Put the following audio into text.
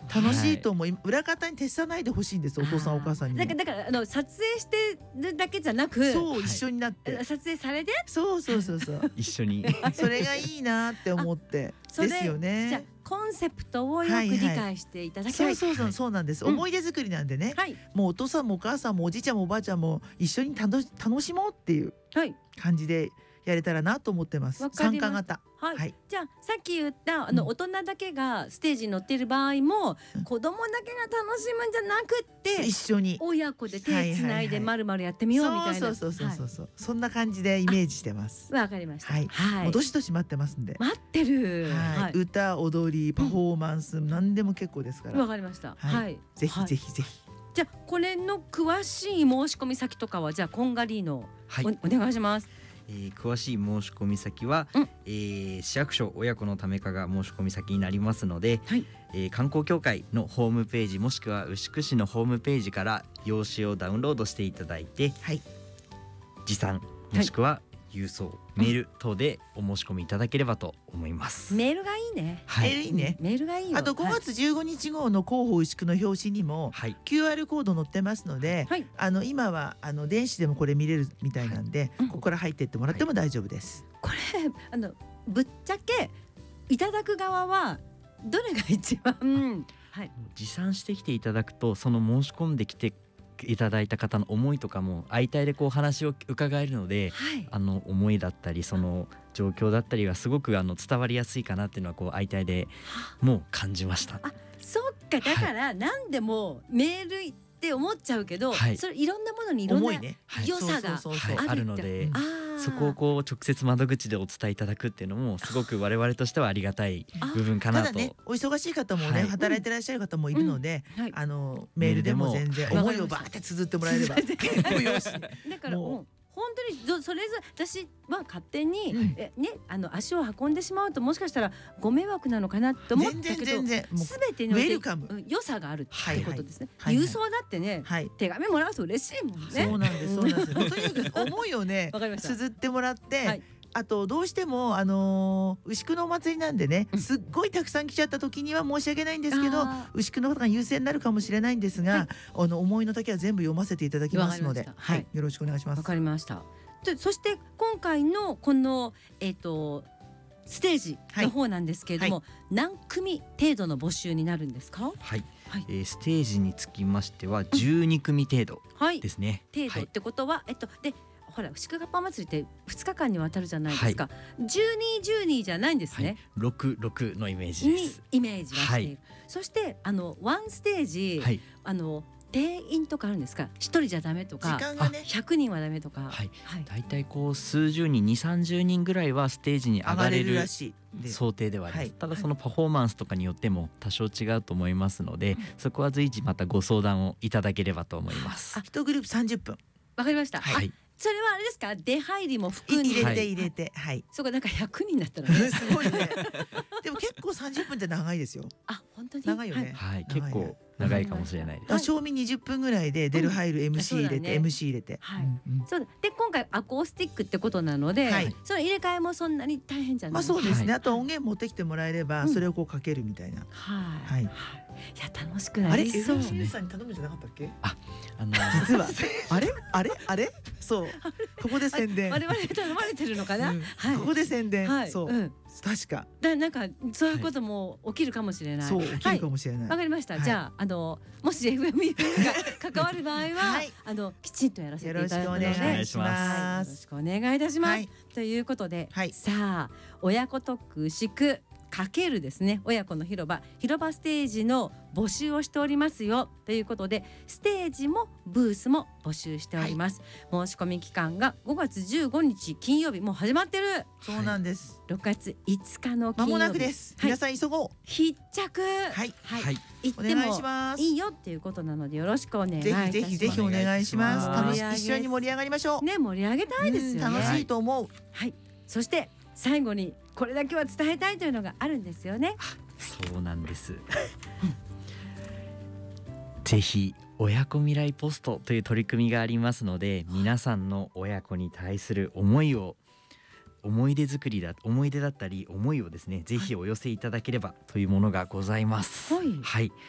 楽しいと思い、裏方に徹さないでほしいんです、お父さんお母さんにも。 だから撮影してるだけじゃなく、 そう一緒になって撮影されて、 そう一緒にそれがいいなって思ってですよね。 じゃあコンセプトをよく理解していただきたい。 そうなんです、思い出作りなんでね、もうお父さんもお母さんもおじいちゃんもおばあちゃんも一緒に楽しもうっていう感じでやれたらなと思ってます。参加型。 じゃあさっき言った大人だけがステージに乗っている場合も、子供だけが楽しむんじゃなくって一緒に親子で手つないでまるまるやってみようみたいな、 そんな感じでイメージしてます。 わかりました。 もうどしどし待ってますんで。 待ってる。 歌踊りパフォーマンス何でも結構ですから。 わかりました。 ぜひぜひぜひ。 じゃあこれの詳しい申し込み先とかはじゃあこんがりのお願いします。 詳しい申し込み先は、市役所親子のため課が申し込み先になりますので、観光協会のホームページもしくは牛久市のホームページから用紙をダウンロードしていただいて、持参もしくは郵送、メール等でお申し込みいただければと思います。 メールがいいね。 メールいいね。 メールがいいよ。 あと5月15日号の広報牛久の表紙にも QR コード載ってますので、今は電子でもこれ見れるみたいなんで、ここから入っていってもらっても大丈夫です。 これぶっちゃけいただく側はどれが一番持参してきていただくと、その申し込んできていただいた方の思いとかも相対でこう話を伺えるので、思いだったりその状況だったりはすごく伝わりやすいかなっていうのはこう相対でもう感じました。 そっか、だから何でもメールって思っちゃうけど、それいろんなものにいろんな良さがあるので、そこをこう直接窓口でお伝えいただくっていうのもすごく我々としてはありがたい部分かなと。 ただね、お忙しい方もね、働いてらっしゃる方もいるので、メールでも全然思いをバーって綴ってもらえれば結構よし。 だから本当にそれぞれ私は勝手に足を運んでしまうともしかしたらご迷惑なのかなと思ったけど、全てにおいて良さがあるってことですね。郵送だってね、手紙もらうと嬉しいもんね。 そうなんです、そうなんです。とにかく思いをね綴ってもらって、あとどうしても牛久のお祭りなんでね、すっごいたくさん来ちゃった時には申し訳ないんですけど、牛久の方が優先になるかもしれないんですが、思いの丈は全部読ませていただきますので、よろしくお願いします。 わかりました。そして今回のこのステージの方なんですけれども、何組程度の募集になるんですか？ ステージにつきましては12組程度ですね。 程度ってことはでほら牛久合羽祭りって2日間にわたるじゃないですか。12じゃないんですね。 6のイメージです。 イメージはしている。そしてワンステージ、定員とかあるんですか？1人じゃダメとか、100人はダメとか。 だいたいこう数十人2、30人ぐらいはステージに上がれる想定ではあります。ただそのパフォーマンスとかによっても多少違うと思いますので、そこは随時またご相談をいただければと思います。 1グループ30分。 わかりました。それはあれですか？出入りも含んで入れて、 そうか、なんか100人だったらねすごいね。でも結構30分って長いですよ。 本当に長いよね。 結構長いかもしれないです。 賞味20分ぐらいで出る入る MC 入れて MC 入れて。 そうで今回アコースティックってことなので、その入れ替えもそんなに大変じゃない。 そうですね。あと音源持ってきてもらえればそれをこうかけるみたいな。 いや楽しくなりそう。 FMC さんに頼むんじゃなかったっけ？ 実はあれそう、ここで宣伝。 我々頼まれてるのかな。 ここで宣伝。そう確か。 なんかそういうことも起きるかもしれない。 そう起きるかもしれない。 わかりました。じゃあもし FMU が関わる場合はきちんとやらせていただくので、よろしくお願いします。よろしくお願いいたします。ということで、さあ親子特宿かけるですね、親子の広場ステージの募集をしておりますよということで、ステージもブースも募集しております。申し込み期間が5月15日金曜日、もう始まってる。 そうなんです。 6月5日の金曜日、 間もなくです。皆さん急ごう。 必着。行ってもいいよっていうことなのでよろしくお願いいたします。 ぜひお願いします。一緒に盛り上がりましょう。 ね、盛り上げたいですよね。 楽しいと思う。 そして最後にこれだけは伝えたいというのがあるんですよね。 そうなんです。ぜひ親子未来ポストという取り組みがありますので、皆さんの親子に対する思い出だったり思いをですね、ぜひお寄せいただければというものがございます。